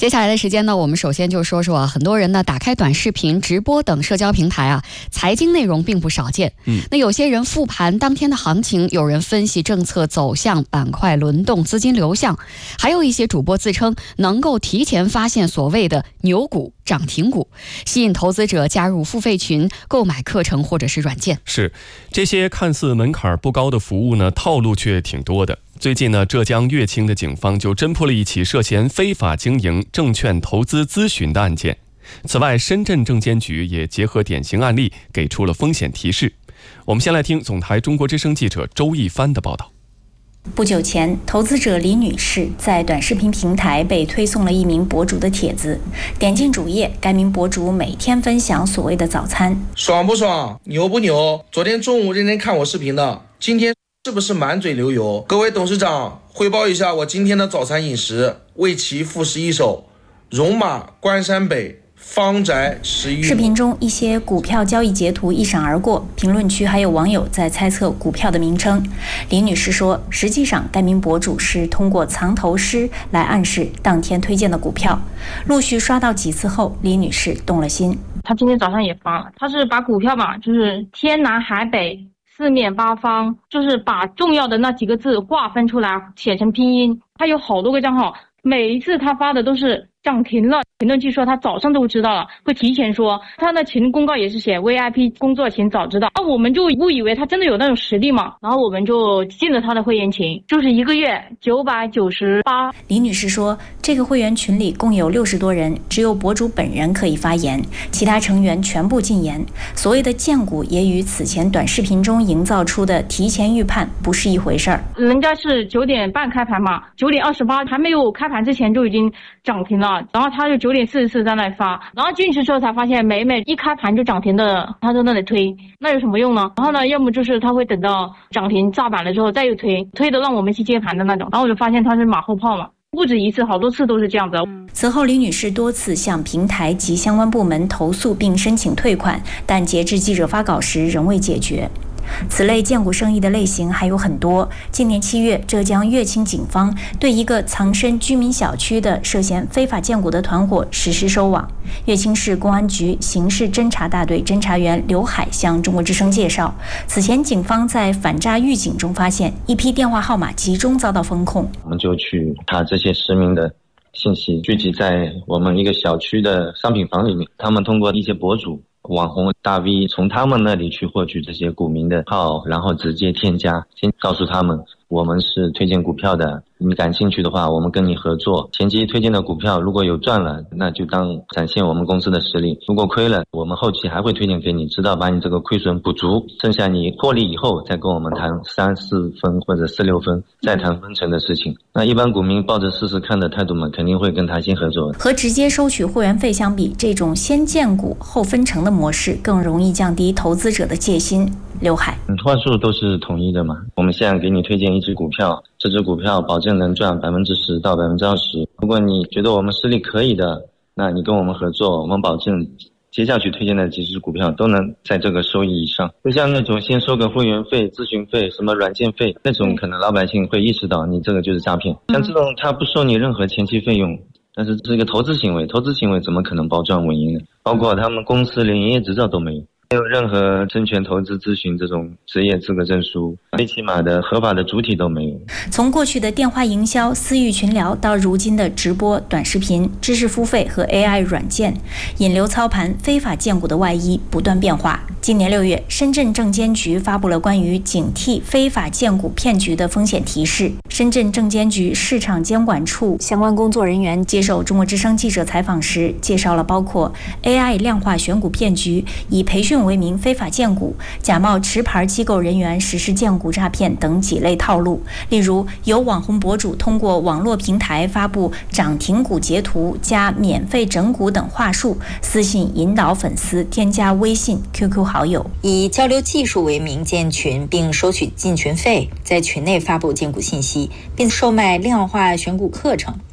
接下来的时间呢，我们首先就说说很多人呢打开短视频、直播等社交平台财经内容并不少见。那有些人复盘当天的行情，有人分析政策走向、板块轮动、资金流向，还有一些主播自称能够提前发现所谓的牛股、涨停股，吸引投资者加入付费群、购买课程或者是软件。 是，这些看似门槛不高的服务呢，套路却挺多的。最近呢，浙江乐清的警方就侦破了一起涉嫌非法经营证券投资咨询的案件。此外，深圳证监局也结合典型案例，给出了风险提示。我们先来听总台中国之声记者周一帆的报道。 不久前，投资者李女士在短视频平台被推送了一名博主的帖子，点进主页，该名博主每天分享所谓的早餐。 爽不爽？牛不牛？昨天中午认真看我视频的，今天是不是满嘴流油？各位董事长，汇报一下我今天的早餐饮食，为其复习一首戎马关山北，方宅11。 视频中一些股票交易截图一闪而过，评论区还有网友在猜测股票的名称。李女士说，实际上该名博主是通过藏头诗来暗示当天推荐的股票。陆续刷到几次后，李女士动了心。 她今天早上也发了，她是把股票就是天南海北、四面八方，就是把重要的那几个字划分出来，写成拼音。他有好多个账号，每一次他发的都是涨停了，评论区说他早上都知道了，会提前说。他的群公告也是写 VIP 工作请早知道。我们就误以为他真的有那种实力嘛，然后我们就进了他的会员群，就是1个月998。 李女士说，这个会员群里共有60多人，只有博主本人可以发言，其他成员全部禁言。所谓的荐股也与此前短视频中营造出的提前预判不是一回事儿。 人家是9点半开盘嘛，9点28还没有开盘之前就已经涨停了，然后他就9点44在那里发，然后进去之后才发现每一开盘就涨停的，他在那里推，那有什么用呢？然后呢，要么就是他会等到涨停炸板了之后再又推的让我们去接盘的那种，然后我就发现他是马后炮嘛，不止一次，好多次都是这样子。 此后，李女士多次向平台及相关部门投诉并申请退款，但截至记者发稿时仍未解决。此类荐股生意的类型还有很多。今年7月，浙江乐清警方对一个藏身居民小区的涉嫌非法荐股的团伙实施收网。乐清市公安局刑事侦查大队侦查员刘海向中国之声介绍，此前警方在反诈预警中发现一批电话号码集中遭到封控， 我们就去查这些实名的信息，聚集在我们一个小区的商品房里面，他们通过一些博主、网红大 V 从他们那里去获取这些股民的号，然后直接添加，先告诉他们我们是推荐股票的，你感兴趣的话我们跟你合作，前期推荐的股票如果有赚了，那就当展现我们公司的实力，如果亏了，我们后期还会推荐给你，直到把你这个亏损补足，剩下你获利以后再跟我们谈3、4分或者4、6分，再谈分成的事情。那一般股民抱着试试看的态度嘛，肯定会跟他先合作。 和直接收取会员费相比，这种先荐股后分成的模式更容易降低投资者的戒心。刘海， 话术都是统一的嘛，我们现在给你推荐一只股票，这只股票保证能赚10%到20%，如果你觉得我们实力可以的，那你跟我们合作，我们保证接下去推荐的几只股票都能在这个收益以上。就像那种先收个会员费、咨询费、什么软件费，那种可能老百姓会意识到你这个就是诈骗。像这种他不收你任何前期费用，但是这是一个投资行为，投资行为怎么可能保赚稳赢呢？包括他们公司连营业执照都没有，没有任何证券投资咨询这种职业资格证书，最起码的合法的主体都没有。 从过去的电话营销、私域群聊到如今的直播、短视频、知识付费和 AI 软件，引流操盘、非法荐股的外衣不断变化。今年6月，深圳证监局发布了关于警惕非法荐股骗局的风险提示。深圳证监局市场监管处相关工作人员接受中国之声记者采访时，介绍了包括 AI 量化选股骗局、以培训为名非法荐股、假冒持牌机构人员实施荐股诈骗等几类套路。例如，有网红博主通过网络平台发布涨停股截图加免费整股等话术，私信引导粉丝添加微信、QQ 好友， 以交流技术为名建群，并收取进群费，在群内发布荐股信息，并售卖量化选股课程。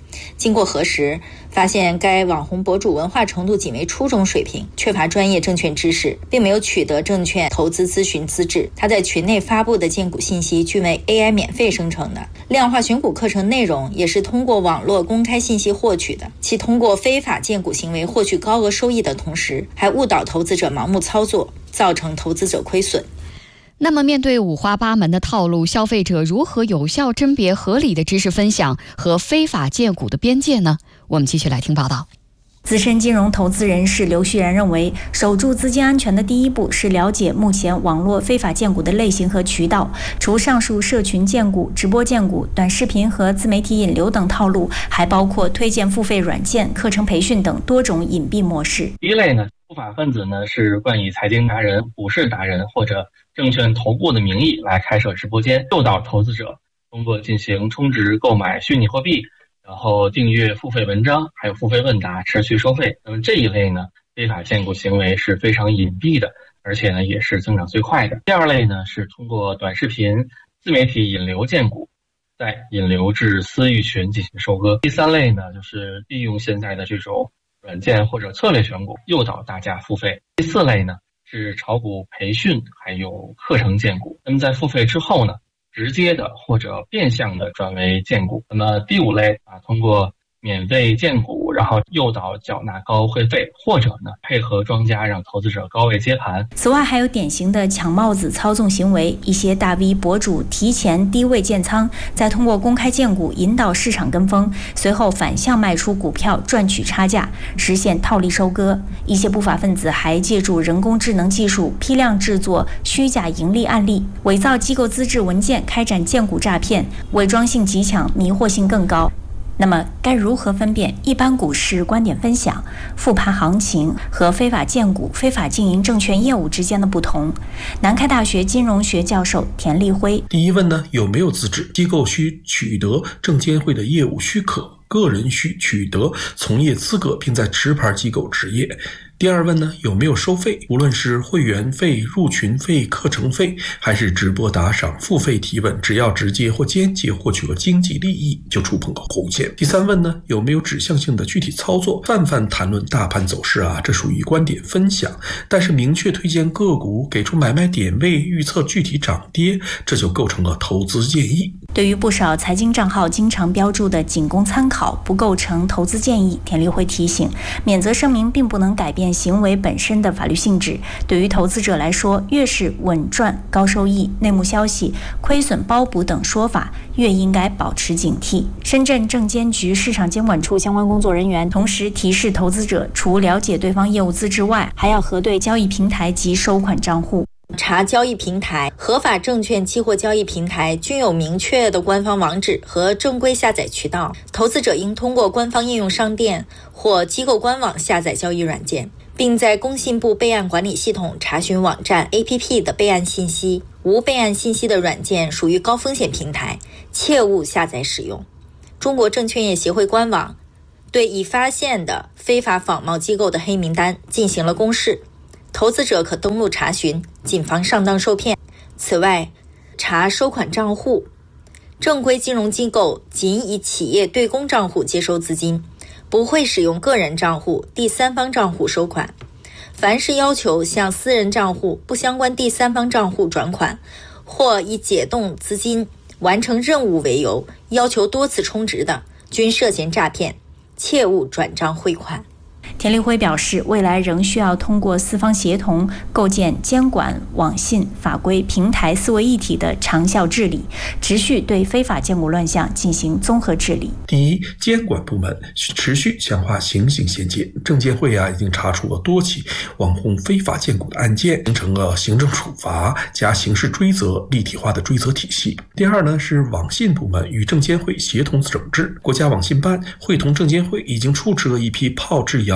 经过核实，发现该网红博主文化程度仅为初中水平，缺乏专业证券知识，并没有取得证券投资咨询资质。他在群内发布的荐股信息均为 AI 免费生成的，量化选股课程内容也是通过网络公开信息获取的。其通过非法荐股行为获取高额收益的同时，还误导投资者盲目操作，造成投资者亏损。 那么面对五花八门的套路，消费者如何有效甄别合理的知识分享和非法荐股的边界呢？我们继续来听报道。 资深金融投资人士刘旭然认为，守住资金安全的第一步是了解目前网络非法荐股的类型和渠道。除上述社群荐股、直播荐股、短视频和自媒体引流等套路，还包括推荐付费软件、课程培训等多种隐蔽模式。 第一类呢，不法分子呢是冠以财经达人、股市达人或者证券投顾的名义来开设直播间，诱导投资者通过进行充值购买虚拟货币，然后订阅付费文章，还有付费问答，持续收费。那么这一类呢，非法荐股行为是非常隐蔽的，而且呢也是增长最快的。第二类呢是通过短视频、自媒体引流荐股，再引流至私域群进行收割。第三类呢就是利用现在的这种软件或者策略选股，诱导大家付费。第四类呢是炒股培训还有课程荐股，那么在付费之后呢，直接的或者变相的转为荐股。那么第五类通过免费荐股，然后诱导缴纳高会费，或者呢配合庄家让投资者高位接盘。 此外，还有典型的抢帽子操纵行为，一些大 V 博主提前低位建仓，再通过公开荐股引导市场跟风，随后反向卖出股票赚取差价，实现套利收割。一些不法分子还借助人工智能技术批量制作虚假盈利案例，伪造机构资质文件开展荐股诈骗，伪装性极强，迷惑性更高。那么该如何分辨一般股市观点分享、复盘行情和非法荐股、非法经营证券业务之间的不同？南开大学金融学教授田立辉： 第一问呢，有没有资质？机构需取得证监会的业务许可，个人需取得从业资格并在持牌机构执业。第二问呢，有没有收费？无论是会员费、入群费、课程费，还是直播打赏、付费提问，只要直接或间接获取了经济利益，就触碰了红线。第三问呢，有没有指向性的具体操作？泛泛谈论大盘走势这属于观点分享，但是明确推荐个股，给出买卖点位，预测具体涨跌，这就构成了投资建议。 对于不少财经账号经常标注的仅供参考，不构成投资建议，田立辉提醒，免责声明并不能改变行为本身的法律性质。对于投资者来说，越是稳赚、高收益、内幕消息、亏损包补等说法，越应该保持警惕。深圳证监局市场监管处相关工作人员同时提示投资者，除了解对方业务资质外，还要核对交易平台及收款账户。 查交易平台，合法证券期货交易平台均有明确的官方网址和正规下载渠道，投资者应通过官方应用商店或机构官网下载交易软件，并在工信部备案管理系统查询网站 APP 的备案信息。无备案信息的软件属于高风险平台，切勿下载使用。中国证券业协会官网对已发现的非法仿冒机构的黑名单进行了公示，投资者可登录查询，谨防上当受骗。此外，查收款账户，正规金融机构仅以企业对公账户接收资金，不会使用个人账户、第三方账户收款。凡是要求向私人账户不相关第三方账户转款，或以解冻资金、完成任务为由要求多次充值的，均涉嫌诈骗，切勿转账汇款。 田立辉表示，未来仍需要通过四方协同，构建监管、网信、法规、平台四位一体的长效治理，持续对非法荐股乱象进行综合治理。 第一，监管部门持续强化刑警衔接，证监会已经查处了多起网红非法荐股的案件，形成了行政处罚加刑事追责立体化的追责体系。第二呢，是网信部门与证监会协同整治，国家网信办会同证监会已经处置了一批炮制谣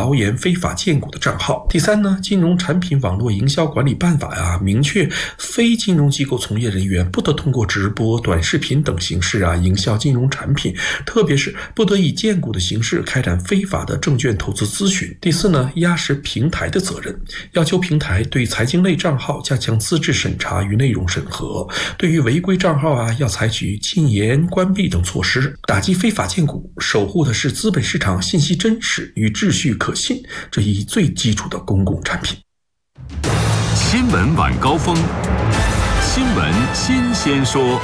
谣言、非法荐股的账号。第三呢，金融产品网络营销管理办法明确非金融机构从业人员不得通过直播、短视频等形式营销金融产品，特别是不得以荐股的形式开展非法的证券投资咨询。第四呢，压实平台的责任，要求平台对财经类账号加强资质审查与内容审核，对于违规账号要采取禁言、关闭等措施，打击非法荐股，守护的是资本市场信息真实与秩序可信这一最基础的公共产品。 新闻晚高峰，新闻新鲜说。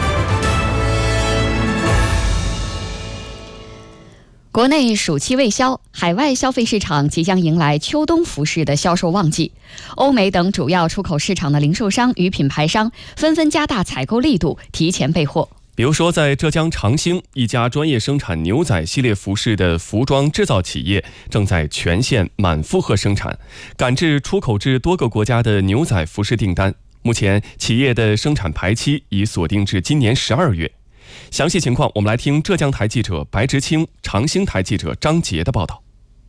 国内暑期未消，海外消费市场即将迎来秋冬服饰的销售旺季。欧美等主要出口市场的零售商与品牌商纷纷加大采购力度，提前备货。 比如说，在浙江长兴，一家专业生产牛仔系列服饰的服装制造企业正在全线满负荷生产，赶制出口至多个国家的牛仔服饰订单。目前，企业的生产排期已锁定至今年12月。详细情况，我们来听浙江台记者白直清、长兴台记者张杰的报道。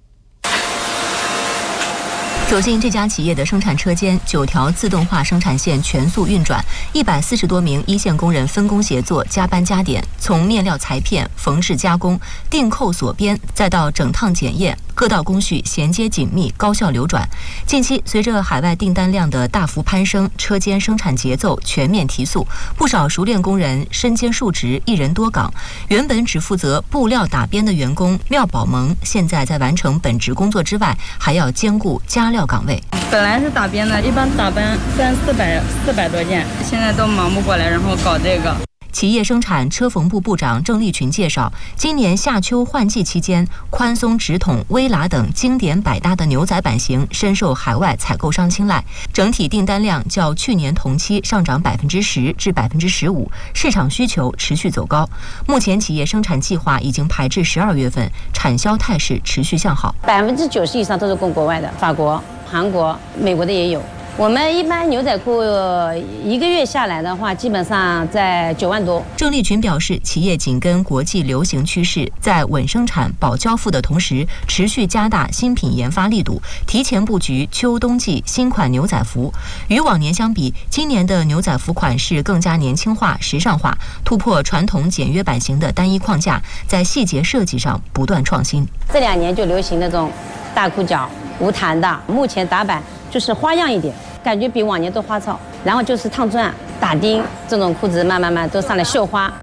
走进这家企业的生产车间，9条自动化生产线全速运转，140多名一线工人分工协作，加班加点，从面料裁片、缝制加工、订扣锁边，再到整烫检验，各道工序衔接紧密，高效流转。近期，随着海外订单量的大幅攀升，车间生产节奏全面提速，不少熟练工人身兼数职，一人多岗。原本只负责布料打边的员工廖宝萌，现在在完成本职工作之外，还要兼顾加料岗位。 本来是打边的，一般打班400多件，现在都忙不过来，然后搞这个。 企业生产车缝部部长郑立群介绍，今年夏秋换季期间，宽松直筒、微喇等经典百搭的牛仔版型深受海外采购商青睐，整体订单量较去年同期上涨10%至15%，市场需求持续走高。目前企业生产计划已经排至12月份，产销态势持续向好。 90%以上都是供国外的，法国、韩国、美国的也有。我们一般牛仔裤一个月下来的话，基本上在9万多。 郑立群表示，企业紧跟国际流行趋势，在稳生产、保交付的同时，持续加大新品研发力度，提前布局秋冬季新款牛仔服。与往年相比，今年的牛仔服款式更加年轻化、时尚化，突破传统简约版型的单一框架，在细节设计上不断创新。 这2年就流行那种大裤脚、无弹的，目前打版就是花样一点，感觉比往年都花哨。然后就是烫钻、打钉这种裤子，慢慢都上来绣花。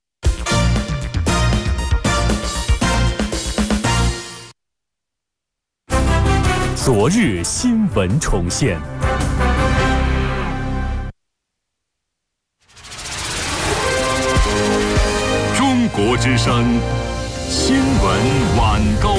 昨日新闻重现。中国之声新闻晚高。